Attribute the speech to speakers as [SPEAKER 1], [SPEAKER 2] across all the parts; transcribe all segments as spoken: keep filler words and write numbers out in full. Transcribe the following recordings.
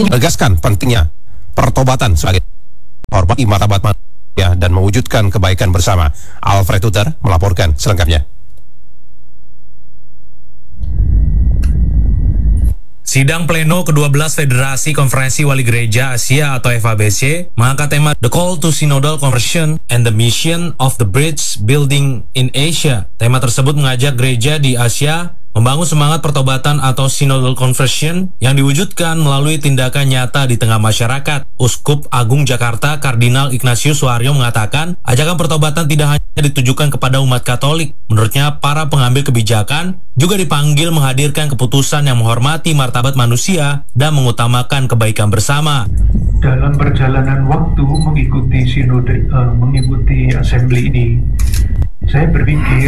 [SPEAKER 1] menegaskan pentingnya pertobatan sebagai hormat martabat manusia dan mewujudkan kebaikan bersama. Alfred Tuter melaporkan selengkapnya.
[SPEAKER 2] Sidang pleno kedua belas Federasi Konferensi Wali Gereja Asia atau F A B C mengangkat tema The Call to Synodal Conversion and the Mission of the Bridge Building in Asia. Tema tersebut mengajak gereja di Asia membangun semangat pertobatan atau synodal conversion yang diwujudkan melalui tindakan nyata di tengah masyarakat. Uskup Agung Jakarta Kardinal Ignatius Suharyo mengatakan, ajakan pertobatan tidak hanya ditujukan kepada umat Katolik. Menurutnya, para pengambil kebijakan juga dipanggil menghadirkan keputusan yang menghormati martabat manusia dan mengutamakan kebaikan bersama.
[SPEAKER 3] Dalam perjalanan waktu mengikuti sinode, uh, mengikuti assembly ini, saya berpikir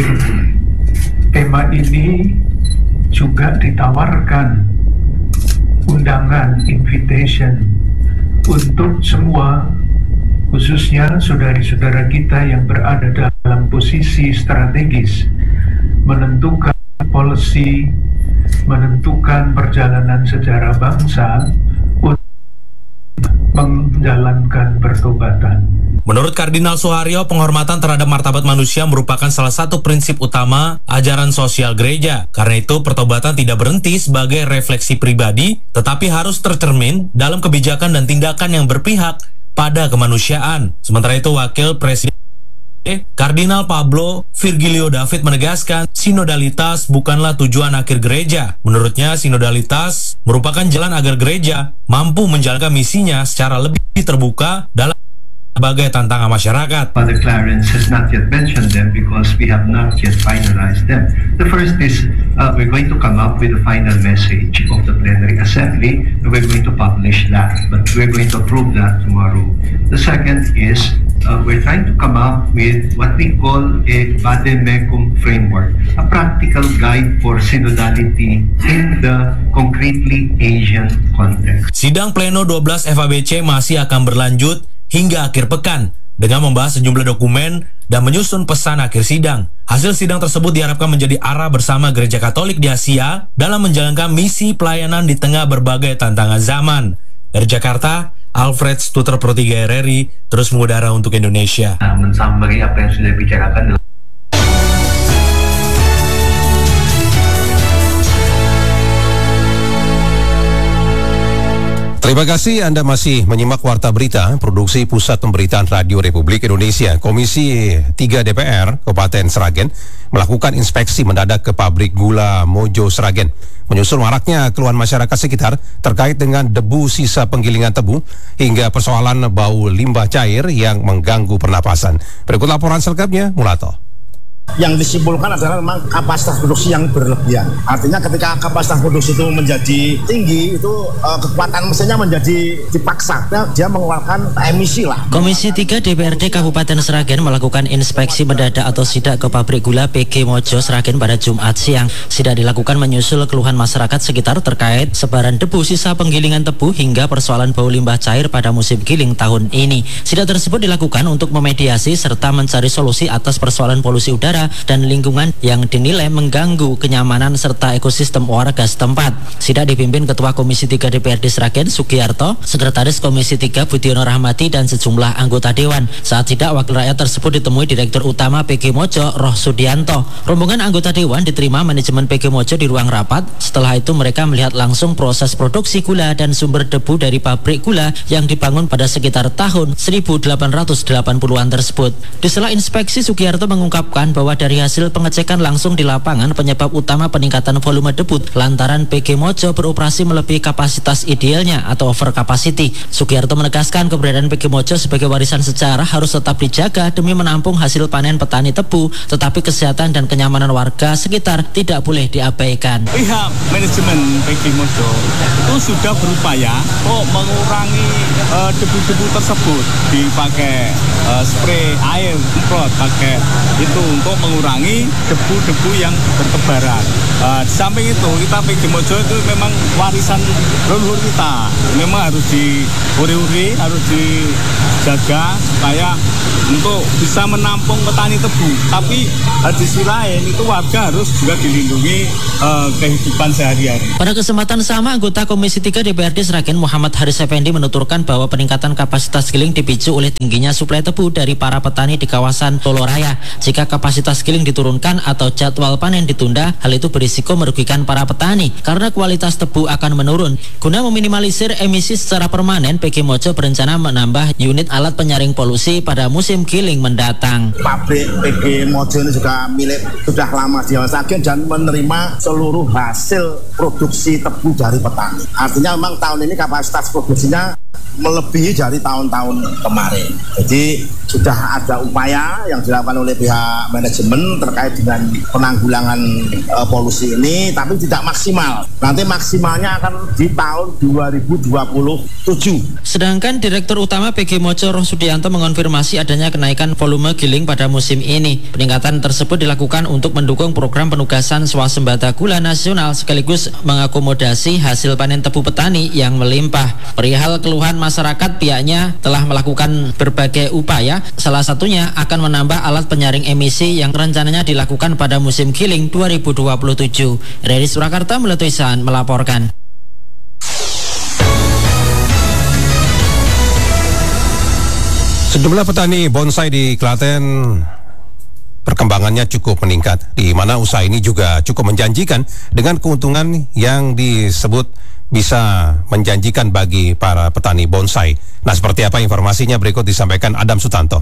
[SPEAKER 3] tema ini juga ditawarkan undangan, invitation untuk semua, khususnya saudara-saudara kita yang berada dalam posisi strategis, menentukan policy, menentukan perjalanan sejarah bangsa untuk menjalankan pertobatan.
[SPEAKER 2] Menurut Kardinal Suharyo, penghormatan terhadap martabat manusia merupakan salah satu prinsip utama ajaran sosial gereja. Karena itu, pertobatan tidak berhenti sebagai refleksi pribadi, tetapi harus tercermin dalam kebijakan dan tindakan yang berpihak pada kemanusiaan. Sementara itu, Wakil Presiden Kardinal Pablo Virgilio David menegaskan, sinodalitas bukanlah tujuan akhir gereja. Menurutnya, sinodalitas merupakan jalan agar gereja mampu menjalankan misinya secara lebih terbuka dalam sebagai tantangan masyarakat.
[SPEAKER 4] Father Clarence has not yet mentioned them because we have not yet finalized them. The first is uh, we're going to come up with the final message of the plenary assembly and we're going to publish that, but we're going to approve that tomorrow. The second is uh, we're trying to come up with what we call a Vademecum framework, a practical guide for synodality in the concretely Asian context.
[SPEAKER 2] Sidang pleno dua belas F A B C masih akan berlanjut hingga akhir pekan dengan membahas sejumlah dokumen dan menyusun pesan akhir sidang. Hasil sidang tersebut diharapkan menjadi arah bersama Gereja Katolik di Asia dalam menjalankan misi pelayanan di tengah berbagai tantangan zaman. Dari Jakarta, Alfred Tuter Pro tiga R R I terus mengudara untuk Indonesia.
[SPEAKER 4] Nah, mensummary apa yang sudah dibicarakan.
[SPEAKER 1] Terima kasih Anda masih menyimak Warta Berita, produksi Pusat Pemberitaan Radio Republik Indonesia. Komisi tiga D P R Kabupaten Sragen melakukan inspeksi mendadak ke pabrik gula Mojo Sragen. Menyusul maraknya keluhan masyarakat sekitar terkait dengan debu sisa penggilingan tebu hingga persoalan bau limbah cair yang mengganggu pernapasan. Berikut laporan selengkapnya, Mulato.
[SPEAKER 5] Yang disimpulkan adalah memang kapasitas produksi yang berlebihan. Artinya ketika kapasitas produksi itu menjadi tinggi, itu uh, kekuatan mesinnya menjadi dipaksa. Dia mengeluarkan emisi lah.
[SPEAKER 6] Komisi tiga D P R D Kabupaten Sragen melakukan inspeksi mendadak atau sidak ke pabrik gula P G Mojo Sragen pada Jumat siang. Sidak dilakukan menyusul keluhan masyarakat sekitar terkait sebaran debu sisa penggilingan tebu hingga persoalan bau limbah cair pada musim giling tahun ini. Sidak tersebut dilakukan untuk memediasi serta mencari solusi atas persoalan polusi udara dan lingkungan yang dinilai mengganggu kenyamanan serta ekosistem warga setempat. Sidak dipimpin Ketua Komisi tiga D P R D Sragen Sugiarto, Sekretaris Komisi tiga Budiono Rahmati dan sejumlah anggota dewan. Saat sidak, wakil rakyat tersebut ditemui Direktur Utama P G Mojo Roh Sudianto. Rombongan anggota dewan diterima manajemen P G Mojo di ruang rapat. Setelah itu mereka melihat langsung proses produksi gula dan sumber debu dari pabrik gula yang dibangun pada sekitar tahun seribu delapan ratus delapan puluhan tersebut. Di sela inspeksi, Sugiarto mengungkapkan bahwa dari hasil pengecekan langsung di lapangan, penyebab utama peningkatan volume debu lantaran P G Mojo beroperasi melebihi kapasitas idealnya atau over capacity. Sugiarto menegaskan keberadaan P G Mojo sebagai warisan sejarah harus tetap dijaga demi menampung hasil panen petani tebu, tetapi kesehatan dan kenyamanan warga sekitar tidak boleh diabaikan.
[SPEAKER 7] Pihak manajemen P G Mojo itu sudah berupaya untuk mengurangi uh, debu-debu tersebut, dipakai uh, spray air semprot, pakai itu untuk mengurangi debu-debu yang bertebaran. Uh, di samping itu kita P G Mojo itu memang warisan leluhur kita, memang harus diuri-uri, harus dijaga supaya untuk bisa menampung petani tebu. Tapi di sisi lain itu warga harus juga dilindungi uh, kehidupan sehari-hari.
[SPEAKER 6] Pada kesempatan sama, anggota Komisi tiga D P R D Sragen Muhammad Haris Effendi menuturkan bahwa peningkatan kapasitas giling dipicu oleh tingginya suplai tebu dari para petani di kawasan Solo Raya. Jika kapasitas giling diturunkan atau jadwal panen ditunda, hal itu berisiko merugikan para petani karena kualitas tebu akan menurun. Guna meminimalisir emisi secara permanen, P G Mojo berencana menambah unit alat penyaring polusi pada musim giling mendatang.
[SPEAKER 5] Pabrik P G Mojo ini juga milik sudah lama di Sragen dan menerima seluruh hasil produksi tebu dari petani. Artinya memang tahun ini kapasitas produksinya melebihi dari tahun-tahun kemarin. Jadi sudah ada upaya yang dilakukan oleh pihak manajemen terkait dengan penanggulangan e, polusi ini, tapi tidak maksimal. Nanti maksimalnya akan di tahun dua ribu dua puluh tujuh.
[SPEAKER 6] Sedangkan Direktur Utama P G Mojo Roh Sudianto mengonfirmasi adanya kenaikan volume giling pada musim ini. Peningkatan tersebut dilakukan untuk mendukung program penugasan swasembada gula nasional sekaligus mengakomodasi hasil panen tebu petani yang melimpah. Perihal keluhan masyarakat, pihaknya telah melakukan berbagai upaya, salah satunya akan menambah alat penyaring emisi yang rencananya dilakukan pada musim giling dua ribu dua puluh tujuh. Dari Surakarta, Meletuisan melaporkan.
[SPEAKER 1] Sejumlah petani bonsai di Klaten perkembangannya cukup meningkat, di mana usaha ini juga cukup menjanjikan dengan keuntungan yang disebut bisa menjanjikan bagi para petani bonsai. Nah, seperti apa informasinya berikut disampaikan Adam Sutanto.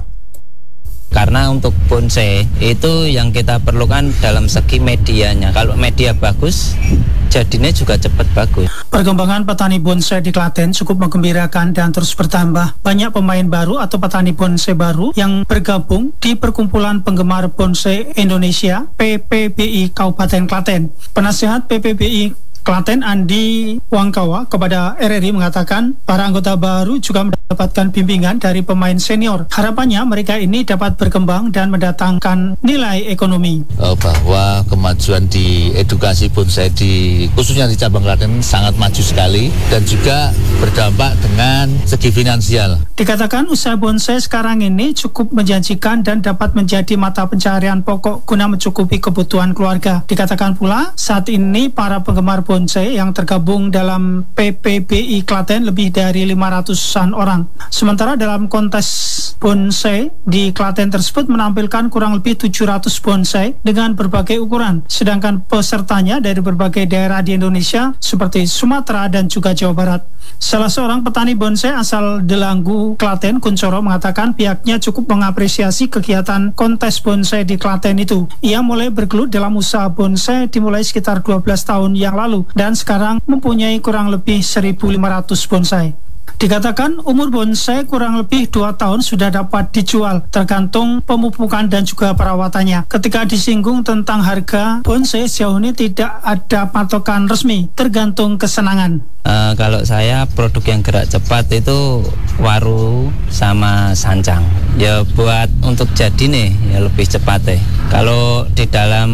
[SPEAKER 8] Karena untuk bonsai itu yang kita perlukan dalam segi medianya. Kalau media bagus, jadinya juga cepat bagus.
[SPEAKER 9] Perkembangan petani bonsai di Klaten cukup menggembirakan dan terus bertambah. Banyak pemain baru atau petani bonsai baru yang bergabung di Perkumpulan Penggemar Bonsai Indonesia P P B I Kabupaten Klaten. Penasihat P P B I Klaten Andi Wangkawa kepada R R I mengatakan para anggota baru juga mendapatkan bimbingan dari pemain senior. Harapannya mereka ini dapat berkembang dan mendatangkan nilai ekonomi.
[SPEAKER 10] Bahwa kemajuan di edukasi bonsai di khususnya di cabang Klaten sangat maju sekali dan juga berdampak dengan segi finansial.
[SPEAKER 9] Dikatakan usaha bonsai sekarang ini cukup menjanjikan dan dapat menjadi mata pencaharian pokok guna mencukupi kebutuhan keluarga. Dikatakan pula saat ini para penggemar bonsai bonsai yang tergabung dalam P P B I Klaten lebih dari lima ratusan orang. Sementara dalam kontes bonsai di Klaten tersebut menampilkan kurang lebih tujuh ratus bonsai dengan berbagai ukuran. Sedangkan pesertanya dari berbagai daerah di Indonesia seperti Sumatera dan juga Jawa Barat. Salah seorang petani bonsai asal Delanggu, Klaten, Kuncoro mengatakan pihaknya cukup mengapresiasi kegiatan kontes bonsai di Klaten itu. Ia mulai bergelut dalam usaha bonsai dimulai sekitar dua belas tahun yang lalu dan sekarang mempunyai kurang lebih seribu lima ratus bonsai. Dikatakan umur bonsai kurang lebih dua tahun sudah dapat dijual, tergantung pemupukan dan juga perawatannya. Ketika disinggung tentang harga bonsai, sejauh ini tidak ada patokan resmi, tergantung kesenangan.
[SPEAKER 8] Uh, kalau saya produk yang gerak cepat itu waru sama sancang. Ya buat untuk jadi nih ya lebih cepat ya. Kalau di dalam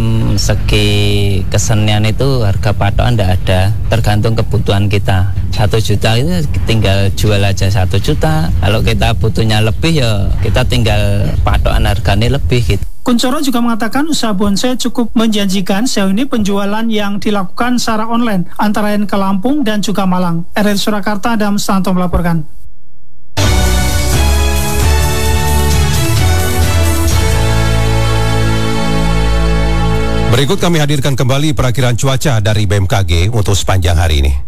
[SPEAKER 8] segi kesenian itu harga patokan tidak ada, tergantung kebutuhan kita. Satu juta itu tinggal jual aja satu juta. Kalau kita butuhnya lebih ya kita tinggal patokan harganya lebih gitu.
[SPEAKER 9] Kuncoro juga mengatakan usaha bonsai cukup menjanjikan. Sejauh ini penjualan yang dilakukan secara online antara lain ke Lampung dan juga Malang. R R I Surakarta, Adam Sutanto melaporkan.
[SPEAKER 1] Berikut kami hadirkan kembali perakiran cuaca dari B M K G untuk sepanjang hari ini.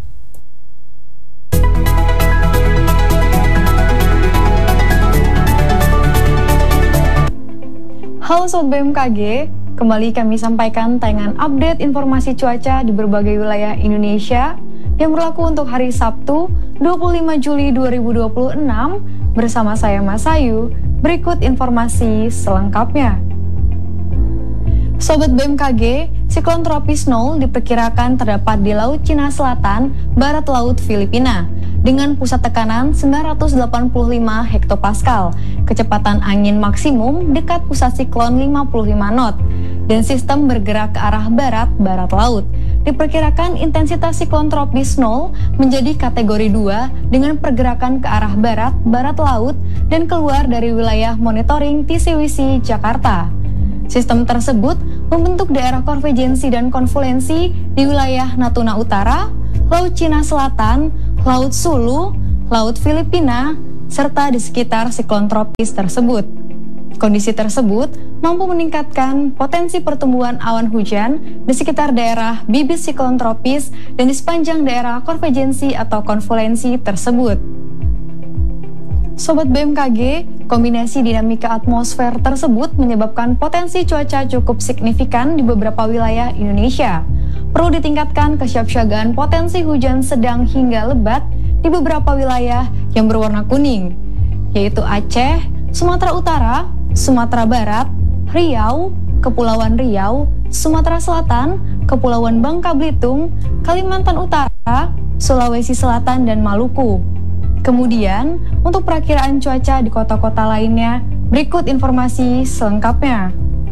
[SPEAKER 11] Halo Sobat B M K G, kembali kami sampaikan tayangan update informasi cuaca di berbagai wilayah Indonesia yang berlaku untuk hari Sabtu dua puluh lima Juli dua ribu dua puluh enam bersama saya Mas Ayu. Berikut informasi selengkapnya. Sobat B M K G, siklon tropis nol diperkirakan terdapat di Laut Cina Selatan, barat Laut Filipina. dengan pusat tekanan sembilan ratus delapan puluh lima hektopascal, kecepatan angin maksimum dekat pusat siklon lima puluh lima knot, dan sistem bergerak ke arah barat-barat laut. Diperkirakan intensitas siklon tropis nol menjadi kategori dua dengan pergerakan ke arah barat-barat laut dan keluar dari wilayah monitoring T C W C Jakarta. Sistem tersebut membentuk daerah konvergensi dan konfluensi di wilayah Natuna Utara, Laut Cina Selatan, Laut Sulu, Laut Filipina, serta di sekitar siklon tropis tersebut. Kondisi tersebut mampu meningkatkan potensi pertumbuhan awan hujan di sekitar daerah bibit siklon tropis dan di sepanjang daerah konvergensi atau konfluensi tersebut. Sobat B M K G, kombinasi dinamika atmosfer tersebut menyebabkan potensi cuaca cukup signifikan di beberapa wilayah Indonesia. Perlu ditingkatkan kesiapsiagaan potensi hujan sedang hingga lebat di beberapa wilayah yang berwarna kuning, yaitu Aceh, Sumatera Utara, Sumatera Barat, Riau, Kepulauan Riau, Sumatera Selatan, Kepulauan Bangka Belitung, Kalimantan Utara, Sulawesi Selatan, dan Maluku. Kemudian, untuk perakiraan cuaca di kota-kota lainnya, berikut informasi selengkapnya.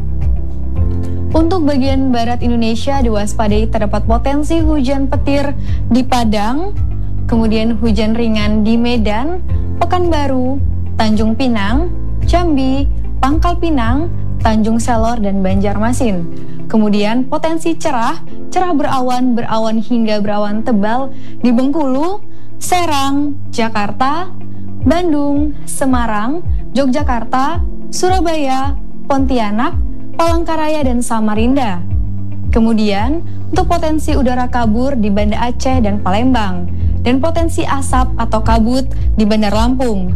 [SPEAKER 11] Untuk bagian barat Indonesia diwaspadai terdapat potensi hujan petir di Padang, kemudian hujan ringan di Medan, Pekanbaru, Tanjung Pinang, Jambi, Pangkal Pinang, Tanjung Selor, dan Banjarmasin. Kemudian potensi cerah, cerah berawan, berawan hingga berawan tebal di Bengkulu, Serang, Jakarta, Bandung, Semarang, Yogyakarta, Surabaya, Pontianak, Palangkaraya, dan Samarinda. Kemudian, untuk potensi udara kabur di Banda Aceh dan Palembang, dan potensi asap atau kabut di Bandar Lampung.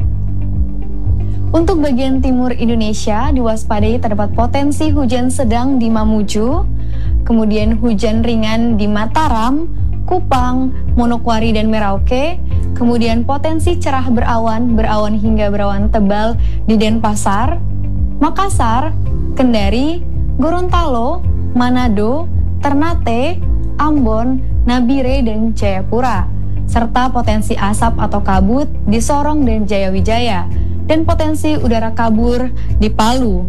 [SPEAKER 11] Untuk bagian timur Indonesia diwaspadai terdapat potensi hujan sedang di Mamuju, kemudian hujan ringan di Mataram, Kupang, Manokwari, dan Merauke, kemudian potensi cerah berawan, berawan hingga berawan tebal di Denpasar, Makassar, Kendari, Gorontalo, Manado, Ternate, Ambon, Nabire, dan Jayapura, serta potensi asap atau kabut di Sorong dan Jayawijaya, dan potensi udara kabur di Palu.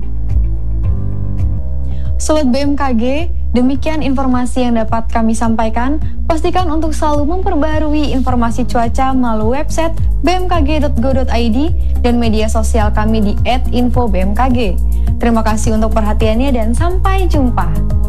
[SPEAKER 11] Sobat B M K G, demikian informasi yang dapat kami sampaikan. Pastikan untuk selalu memperbarui informasi cuaca melalui website b m k g dot go dot i d dan media sosial kami di et info b m k g. Terima kasih untuk perhatiannya dan sampai jumpa.